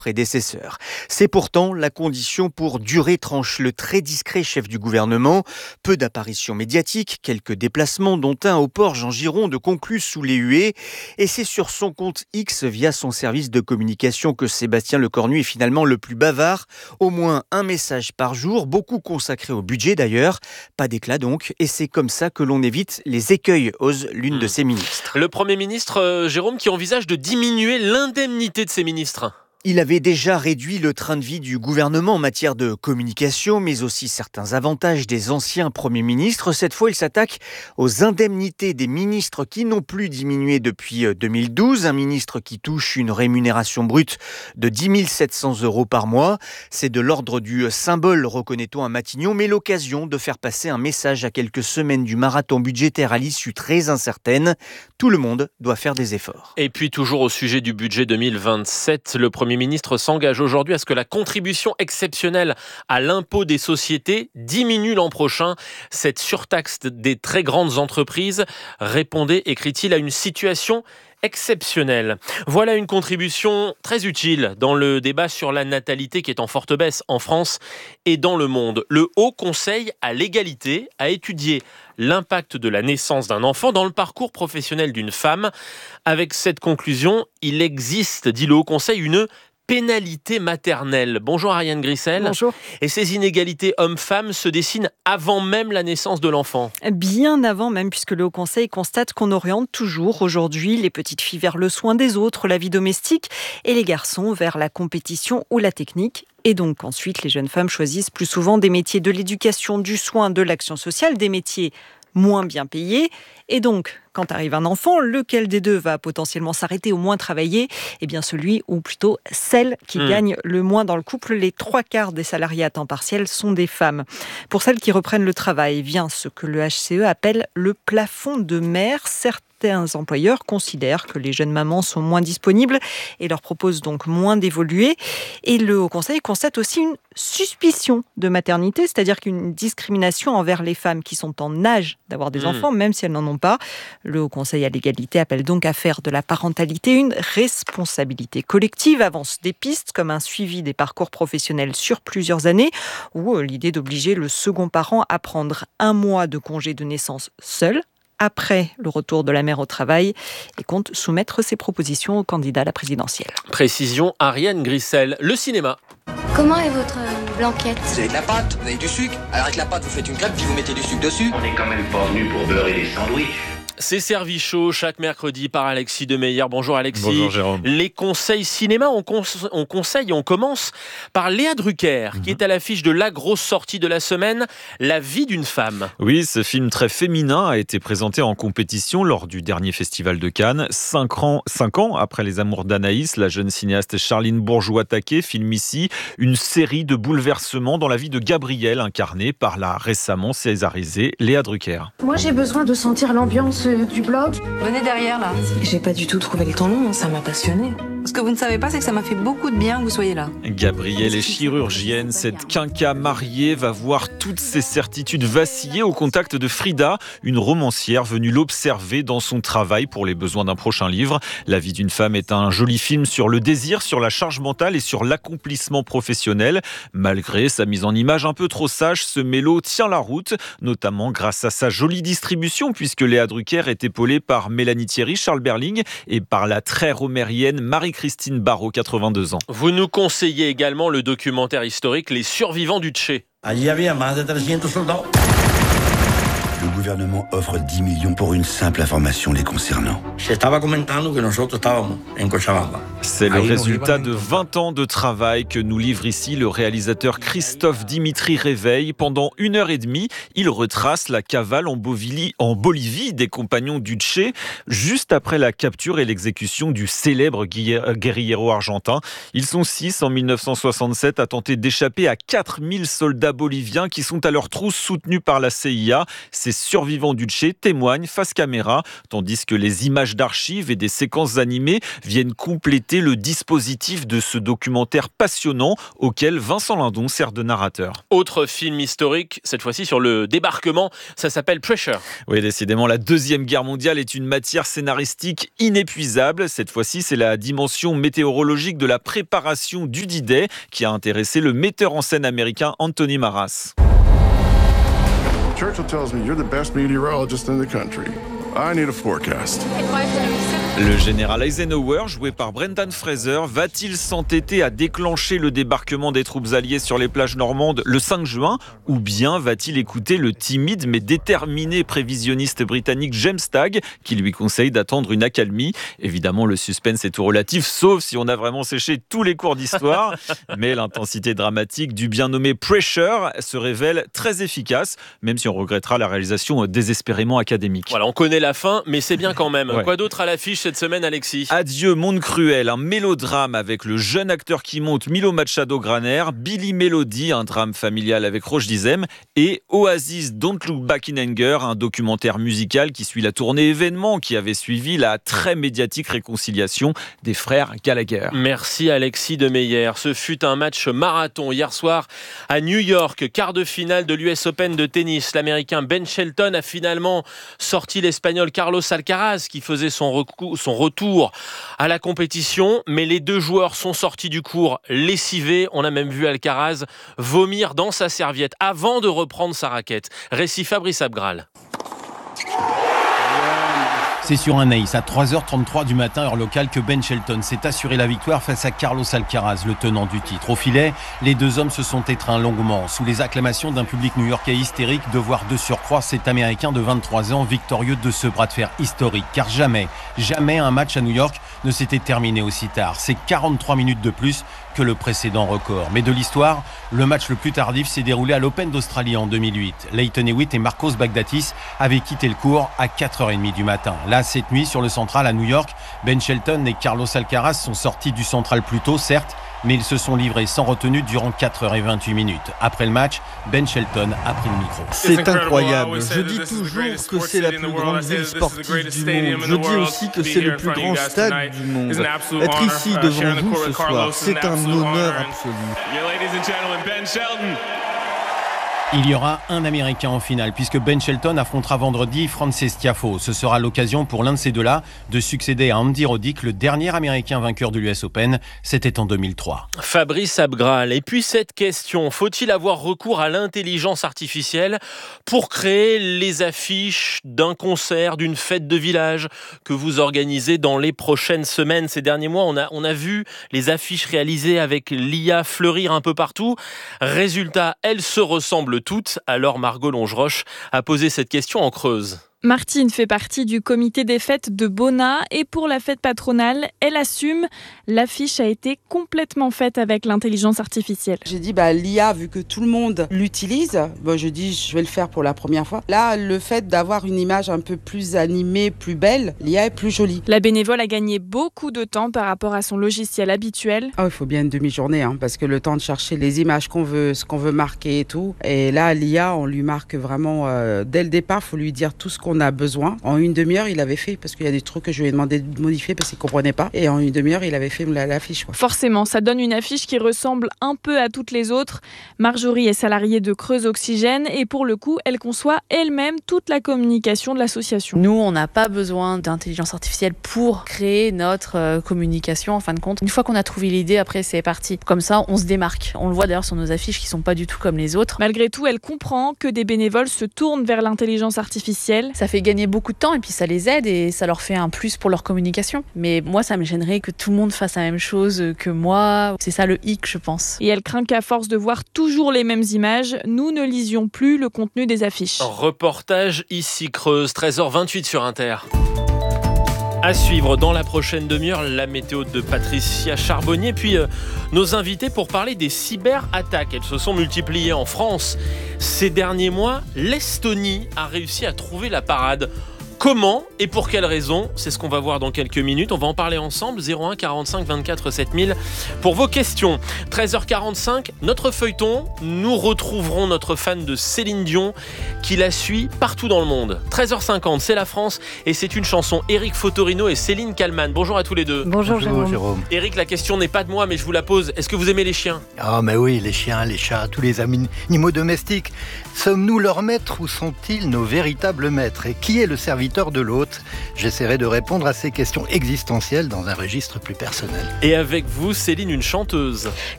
prédécesseur. C'est pourtant la condition pour durer, tranche le très discret chef du gouvernement. Peu d'apparitions médiatiques, quelques déplacements dont un au port Jean Gironde conclu sous les huées. Et c'est sur son compte X via son service de communication que Sébastien Lecornu est finalement le plus bavard. Au moins un message par jour, beaucoup consacré au budget d'ailleurs. Pas d'éclat donc, et c'est comme ça que l'on évite les écueils, ose l'une de ses ministres. Le Premier ministre, Jérôme, qui envisage de diminuer l'indemnité de ses ministres. Il avait déjà réduit le train de vie du gouvernement en matière de communication, mais aussi certains avantages des anciens premiers ministres. Cette fois, il s'attaque aux indemnités des ministres qui n'ont plus diminué depuis 2012. Un ministre qui touche une rémunération brute de 10 700 € par mois. C'est de l'ordre du symbole, reconnaît-on à Matignon, mais l'occasion de faire passer un message à quelques semaines du marathon budgétaire à l'issue très incertaine. Tout le monde doit faire des efforts. Et puis, toujours au sujet du budget 2027, le Premier ministre s'engage aujourd'hui à ce que la contribution exceptionnelle à l'impôt des sociétés diminue l'an prochain. Cette surtaxe des très grandes entreprises répondait, écrit-il, à une situation exceptionnelle. Voilà une contribution très utile dans le débat sur la natalité qui est en forte baisse en France et dans le monde. Le Haut Conseil à l'égalité a étudié l'impact de la naissance d'un enfant dans le parcours professionnel d'une femme. Avec cette conclusion, il existe, dit le Haut Conseil, une pénalité maternelle. Bonjour Ariane Grissel. Bonjour. Et ces inégalités hommes-femmes se dessinent avant même la naissance de l'enfant. Bien avant même, puisque le Haut Conseil constate qu'on oriente toujours aujourd'hui les petites filles vers le soin des autres, la vie domestique, et les garçons vers la compétition ou la technique. Et donc ensuite, les jeunes femmes choisissent plus souvent des métiers de l'éducation, du soin, de l'action sociale, des métiers moins bien payés. Et donc, quand arrive un enfant, lequel des deux va potentiellement s'arrêter ou moins travailler ? Eh bien celui, ou plutôt celle qui gagne le moins dans le couple. Les 3/4 des salariés à temps partiel sont des femmes. Pour celles qui reprennent le travail, vient ce que le HCE appelle le plafond de mère. Certains employeurs considèrent que les jeunes mamans sont moins disponibles et leur proposent donc moins d'évoluer. Et le Haut Conseil constate aussi une suspicion de maternité, c'est-à-dire qu'une discrimination envers les femmes qui sont en âge d'avoir des enfants, même si elles n'en ont pas. Le Haut Conseil à l'égalité appelle donc à faire de la parentalité une responsabilité collective, avance des pistes comme un suivi des parcours professionnels sur plusieurs années ou l'idée d'obliger le second parent à prendre 1 mois de congé de naissance seul après le retour de la mère au travail et compte soumettre ses propositions au candidat à la présidentielle. Précision Ariane Grissel. Le cinéma. Comment est votre blanquette ? Vous avez de la pâte, vous avez du sucre. Alors avec la pâte, vous faites une crêpe puis vous mettez du sucre dessus. On n'est quand même pas venu pour beurrer des sandwichs. C'est servi chaud chaque mercredi par Alexis Demeyer. Bonjour Alexis. Bonjour Jérôme. Les conseils cinéma, on commence par Léa Drucker, qui est à l'affiche de la grosse sortie de la semaine, La vie d'une femme. Oui, ce film très féminin a été présenté en compétition lors du dernier festival de Cannes. 5 ans après Les Amours d'Anaïs, la jeune cinéaste Charline Bourgeois-Taquet filme ici une série de bouleversements dans la vie de Gabrielle, incarnée par la récemment césarisée Léa Drucker. Moi, j'ai besoin de sentir l'ambiance du blog. Venez derrière, là. J'ai pas du tout trouvé le temps long, ça m'a passionnée. Ce que vous ne savez pas, c'est que ça m'a fait beaucoup de bien que vous soyez là. Gabrielle est chirurgienne. Cette quinca mariée va voir toutes ses certitudes vaciller au contact de Frida, une romancière venue l'observer dans son travail pour les besoins d'un prochain livre. La vie d'une femme est un joli film sur le désir, sur la charge mentale et sur l'accomplissement professionnel. Malgré sa mise en image un peu trop sage, ce mélo tient la route, notamment grâce à sa jolie distribution, puisque Léa Drucker est épaulée par Mélanie Thierry, Charles Berling et par la très romérienne Marie-Christine Barrault, 82 ans. Vous nous conseillez également le documentaire historique Les survivants du Tché. Allí había más de 300 soldados. Le gouvernement offre 10 millions pour une simple information les concernant. Se estaba comentando que nosotros estábamos en Cochabamba. C'est le résultat de 20 ans de travail que nous livre ici le réalisateur Christophe Dimitri Réveil. Pendant 1h30, il retrace la cavale en Bolivie des compagnons du Tché, juste après la capture et l'exécution du célèbre guérillero argentin. Ils sont 6 en 1967 à tenter d'échapper à 4000 soldats boliviens qui sont à leur trousse soutenus par la CIA. Ces ces survivants du Che témoignent face caméra, tandis que les images d'archives et des séquences animées viennent compléter le dispositif de ce documentaire passionnant auquel Vincent Lindon sert de narrateur. Autre film historique, cette fois-ci sur le débarquement, ça s'appelle Pressure. Oui, décidément, la Deuxième Guerre mondiale est une matière scénaristique inépuisable. Cette fois-ci, c'est la dimension météorologique de la préparation du D-Day qui a intéressé le metteur en scène américain Anthony Maras. Churchill tells me you're the best meteorologist in the country. I need a forecast. Le général Eisenhower, joué par Brendan Fraser, va-t-il s'entêter à déclencher le débarquement des troupes alliées sur les plages normandes le 5 juin ou bien va-t-il écouter le timide mais déterminé prévisionniste britannique James Stagg qui lui conseille d'attendre une accalmie? Évidemment, le suspense est tout relatif, sauf si on a vraiment séché tous les cours d'histoire. Mais l'intensité dramatique du bien nommé Pressure se révèle très efficace, même si on regrettera la réalisation désespérément académique. Voilà, on connaît la fin, mais c'est bien quand même. Ouais. Quoi d'autre à l'affiche cette semaine, Alexis? Adieu Monde Cruel, un mélodrame avec le jeune acteur qui monte Milo Machado-Graner, Billy Melody, un drame familial avec Roche Dizem, et Oasis Don't Look Back in Anger, un documentaire musical qui suit la tournée événement qui avait suivi la très médiatique réconciliation des frères Gallagher. Merci Alexis de Meyer. Ce fut un match marathon hier soir à New York, quart de finale de l'US Open de tennis. L'Américain Ben Shelton a finalement sorti l'Espagnol Carlos Alcaraz qui faisait son retour à la compétition, mais les deux joueurs sont sortis du court lessivés. On a même vu Alcaraz vomir dans sa serviette avant de reprendre sa raquette. Récit Fabrice Abgral. C'est sur un ace à 3h33 du matin, heure locale, que Ben Shelton s'est assuré la victoire face à Carlos Alcaraz, le tenant du titre. Au filet, les deux hommes se sont étreints longuement. Sous les acclamations d'un public new-yorkais hystérique, de voir de surcroît cet Américain de 23 ans victorieux de ce bras de fer historique. Car jamais un match à New York ne s'était terminé aussi tard. C'est 43 minutes de plus que le précédent record. Mais de l'histoire, le match le plus tardif s'est déroulé à l'Open d'Australie en 2008. Lleyton Hewitt et Marcos Baghdatis avaient quitté le court à 4h30 du matin. Là, cette nuit, sur le Central à New York, Ben Shelton et Carlos Alcaraz sont sortis du Central plus tôt, certes, mais ils se sont livrés sans retenue durant 4h28 minutes. Après le match, Ben Shelton a pris le micro. C'est incroyable. Je dis toujours que c'est la plus grande ville sportive du monde. Je dis aussi que c'est le plus grand stade du monde. Être ici devant vous ce soir, c'est un honneur absolu. Il y aura un Américain en finale puisque Ben Shelton affrontera vendredi Frances Tiafoe. Ce sera l'occasion pour l'un de ces deux-là de succéder à Andy Roddick, le dernier Américain vainqueur de l'US Open. C'était en 2003. Fabrice Abgral. Et puis cette question, faut-il avoir recours à l'intelligence artificielle pour créer les affiches d'un concert, d'une fête de village que vous organisez dans les prochaines semaines? Ces derniers mois, on a vu les affiches réalisées avec l'IA fleurir un peu partout. Résultat, elles se ressemblent toutes. Alors Margot Longeroche a posé cette question en Creuse. Martine fait partie du comité des fêtes de Bona et pour la fête patronale, elle assume, l'affiche a été complètement faite avec l'intelligence artificielle. J'ai dit l'IA, vu que tout le monde l'utilise, je dis je vais le faire pour la première fois. Là, le fait d'avoir une image un peu plus animée, plus belle, l'IA est plus jolie. La bénévole a gagné beaucoup de temps par rapport à son logiciel habituel. Il faut bien une demi-journée parce que le temps de chercher les images qu'on veut, ce qu'on veut marquer et tout. Et là, l'IA, on lui marque vraiment dès le départ, il faut lui dire tout ce qu'on a besoin. En une demi-heure, il avait fait, parce qu'il y a des trucs que je lui ai demandé de modifier parce qu'il ne comprenait pas. Et en une demi-heure, il avait fait l'affiche. Forcément, ça donne une affiche qui ressemble un peu à toutes les autres. Marjorie est salariée de Creuse Oxygène et pour le coup, elle conçoit elle-même toute la communication de l'association. Nous, on n'a pas besoin d'intelligence artificielle pour créer notre communication, en fin de compte. Une fois qu'on a trouvé l'idée, après, c'est parti. Comme ça, on se démarque. On le voit d'ailleurs sur nos affiches qui ne sont pas du tout comme les autres. Malgré tout, elle comprend que des bénévoles se tournent vers l'intelligence artificielle. Ça fait gagner beaucoup de temps et puis ça les aide et ça leur fait un plus pour leur communication. Mais moi, ça me gênerait que tout le monde fasse la même chose que moi. C'est ça le hic, je pense. Et elle craint qu'à force de voir toujours les mêmes images, nous ne lisions plus le contenu des affiches. Reportage ici Creuse, 13h28 sur Inter. À suivre dans la prochaine demi-heure, la météo de Patricia Charbonnier, puis nos invités pour parler des cyberattaques. Elles se sont multipliées en France ces derniers mois. L'Estonie a réussi à trouver la parade. Comment et pour quelles raisons? C'est ce qu'on va voir dans quelques minutes. On va en parler ensemble. 01 45 24 7000 pour vos questions. 13h45, notre feuilleton. Nous retrouverons notre fan de Céline Dion qui la suit partout dans le monde. 13h50, c'est la France et c'est une chanson. Éric Fotorino et Céline Kallmann. Bonjour à tous les deux. Bonjour Jérôme. Éric, la question n'est pas de moi mais je vous la pose. Est-ce que vous aimez les chiens? Ah mais oui, les chiens, les chats, tous les animaux domestiques. Sommes-nous leurs maîtres ou sont-ils nos véritables maîtres? Et qui est le serviteur de l'hôte? J'essaierai de répondre à ces questions existentielles dans un registre plus personnel. Et avec vous, Céline, une chanteuse.